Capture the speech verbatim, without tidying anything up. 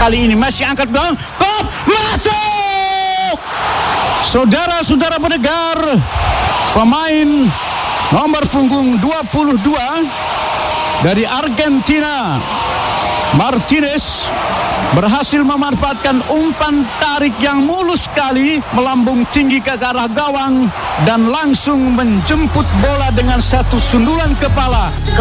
Kali ini masih angkat bola, kop masuk. Saudara-saudara pendengar, pemain nomor punggung dua puluh dua dari Argentina, Martinez, berhasil memanfaatkan umpan tarik yang mulus sekali, melambung tinggi ke arah gawang dan langsung menjemput bola dengan satu sundulan kepala